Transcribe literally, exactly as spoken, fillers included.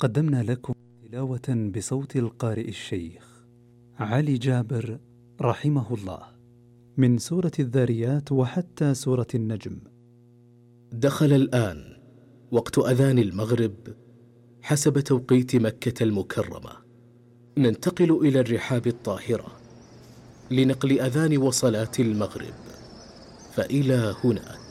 قدمنا لكم تلاوة بصوت القارئ الشيخ علي جابر رحمه الله من سورة الذاريات وحتى سورة النجم. دخل الآن وقت أذان المغرب حسب توقيت مكة المكرمة. ننتقل إلى الرحاب الطاهرة لنقل أذان وصلاة المغرب، فإلى هناك.